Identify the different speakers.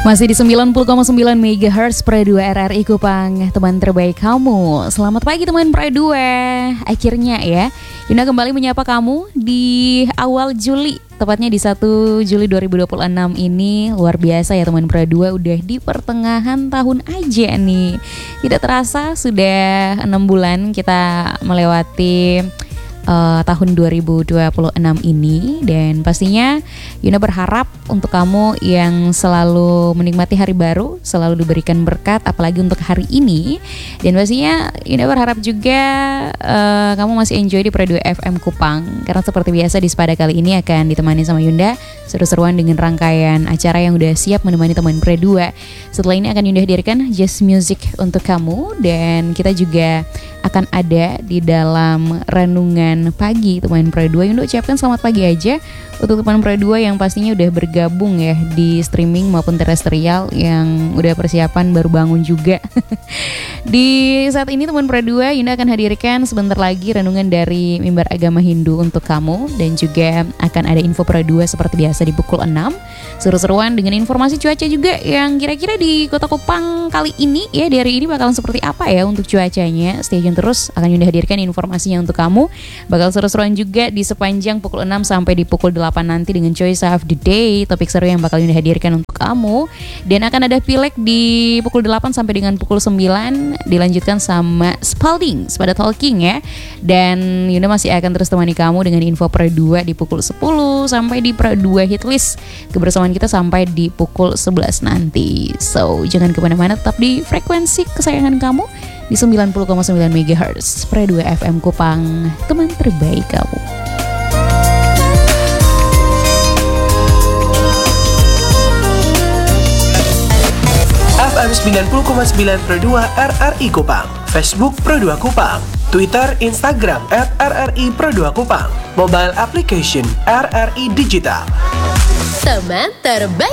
Speaker 1: Masih di 90,9 MHz Pro 2 RRI Kupang, teman terbaik kamu. Selamat pagi teman Pro 2. Akhirnya ya, Yunda kembali menyapa kamu di awal Juli, tepatnya di 1 Juli 2026 ini. Luar biasa ya teman Pro 2, udah di pertengahan tahun aja nih. Tidak terasa sudah 6 bulan kita melewati tahun 2026 ini. Dan pastinya Yuna berharap untuk kamu yang selalu menikmati hari baru, selalu diberikan berkat, apalagi untuk hari ini. Dan pastinya Yuna berharap juga kamu masih enjoy di Pro 2 FM Kupang, karena seperti biasa di Sepada kali ini akan ditemani sama Yunda seru-seruan dengan rangkaian acara yang udah siap menemani teman Pro 2. Setelah ini akan Yunda hadirkan Jazz Music untuk kamu, dan kita juga akan ada di dalam renungan pagi teman Pro 2. Yunda ucapkan selamat pagi aja untuk teman Pro 2 yang pastinya udah bergabung ya di streaming maupun terestrial, yang udah persiapan baru bangun juga. Di saat ini teman Pro 2, Yunda akan hadirkan sebentar lagi renungan dari Mimbar Agama Hindu untuk kamu, dan juga akan ada info Pro 2 seperti biasa di pukul 6. Seru-seruan dengan informasi cuaca juga yang kira-kira di Kota Kupang kali ini ya, di hari ini bakalan seperti apa ya untuk cuacanya. Stay tune terus, akan Yunda hadirkan informasinya untuk kamu. Bakal seru-seruan juga di sepanjang pukul 6 sampai di pukul 8 nanti dengan Choice of the Day, topik seru yang bakal Yunda hadirkan untuk kamu. Dan akan ada Pileg di pukul 8 sampai dengan pukul 9, dilanjutkan sama Spalding, Sepada Talking ya. Dan Yunda masih akan terus temani kamu dengan info Pro 2 di pukul 10 sampai di Pro 2 Hitlist, kebersamaan kita sampai di pukul 11 nanti. So jangan kemana-mana, tetap di frekuensi kesayangan kamu di 90,9 MHz Pro 2 FM Kupang, teman terbaik kamu.
Speaker 2: FM 90,9 Pro 2 RRI Kupang, Facebook Pro 2 Kupang, Twitter, Instagram @RRI Pro 2 Kupang, mobile application RRI Digital.
Speaker 3: Teman terbaik.